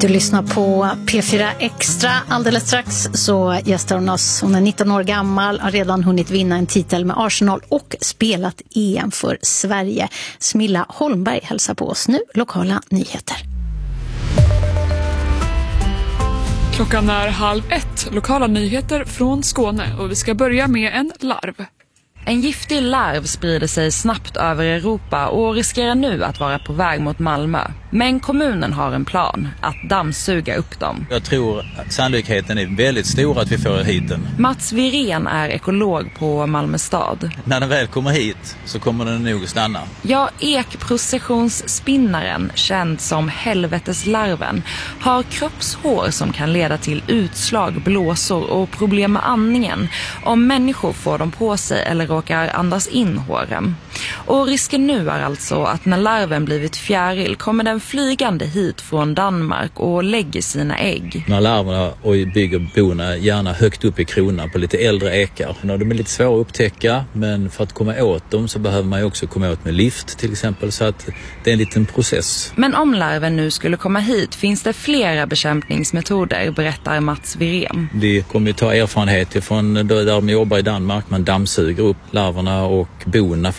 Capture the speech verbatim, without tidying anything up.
Du lyssnar på P fyra Extra. Alldeles strax så gästar hon oss. Hon är nitton år gammal, har redan hunnit vinna en titel med Arsenal och spelat E M för Sverige. Smilla Holmberg hälsar på oss nu. Lokala nyheter. Klockan är halv ett. Lokala nyheter från Skåne och vi ska börja med en larv. En giftig larv sprider sig snabbt över Europa och riskerar nu att vara på väg mot Malmö. Men kommunen har en plan att dammsuga upp dem. Jag tror att sannolikheten är väldigt stor att vi får hit den. Mats Virén är ekolog på Malmö stad. När den väl kommer hit så kommer den nog stanna. Ja, ekprocessionsspinnaren, känd som helveteslarven, har kroppshår som kan leda till utslag, blåsor och problem med andningen om människor får dem på sig eller råkar andas in håren. Och risken nu är alltså att när larven blivit fjäril kommer den flygande hit från Danmark och lägger sina ägg. När larverna och bygger bona gärna högt upp i kronan på lite äldre ekar. De är lite svåra att upptäcka, men för att komma åt dem så behöver man ju också komma åt med lift till exempel, så att det är en liten process. Men om larven nu skulle komma hit finns det flera bekämpningsmetoder, berättar Mats Virén. Vi kommer ju ta erfarenhet från där de jobbar i Danmark. Man dammsuger upp larverna och bona